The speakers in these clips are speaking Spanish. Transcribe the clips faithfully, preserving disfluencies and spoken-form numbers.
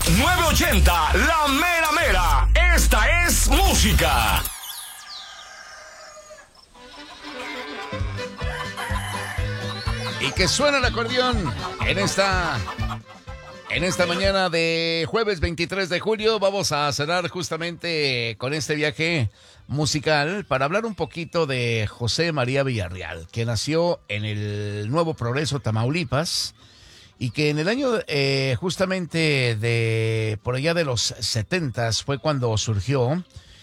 nueve ochenta, la mera mera. Esta es música. Y que suena el acordeón en esta... En esta mañana de jueves veintitrés de julio vamos a cerrar justamente con este viaje musical para hablar un poquito de José María Villarreal, que nació en el Nuevo Progreso, Tamaulipas, y que en el año eh, justamente de por allá de los setentas fue cuando surgió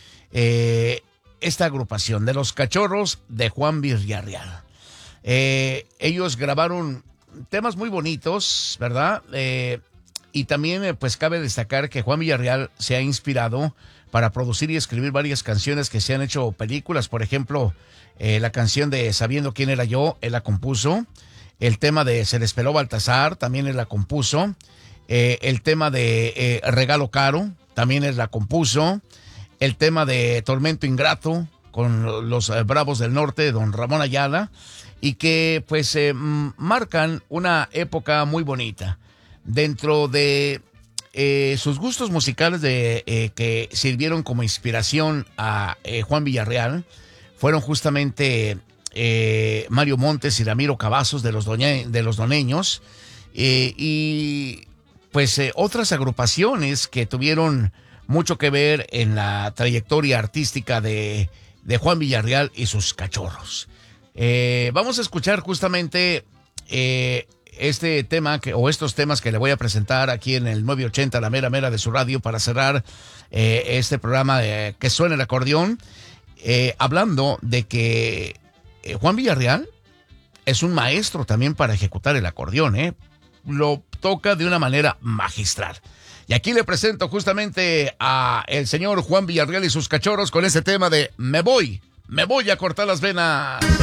eh, esta agrupación de los Cachorros de Juan Villarreal. Eh, ellos grabaron temas muy bonitos, ¿verdad? Eh, Y también, pues, cabe destacar que Juan Villarreal se ha inspirado para producir y escribir varias canciones que se han hecho películas. Por ejemplo, eh, la canción de Sabiendo quién era yo, él la compuso. El tema de Se les peló Baltasar, también él la compuso. Eh, el tema de eh, Regalo Caro, también él la compuso. El tema de Tormento Ingrato, con los eh, Bravos del Norte, don Ramón Ayala. Y que, pues, eh, marcan una época muy bonita. Dentro de eh, sus gustos musicales de, eh, que sirvieron como inspiración a eh, Juan Villarreal, fueron justamente eh, Mario Montes y Ramiro Cavazos de los, doñe, de los Doneños, eh, y pues eh, otras agrupaciones que tuvieron mucho que ver en la trayectoria artística de, de Juan Villarreal y sus Cachorros. Eh, vamos a escuchar justamente... Eh, este tema que, o estos temas que le voy a presentar aquí en el nueve ochenta, la mera mera de su radio, para cerrar eh, este programa de Que Suena el Acordeón, eh, hablando de que eh, Juan Villarreal es un maestro también para ejecutar el acordeón, ¿eh? Lo toca de una manera magistral. Y aquí le presento justamente a el señor Juan Villarreal y sus Cachorros con ese tema de Me voy, me voy a cortar las venas.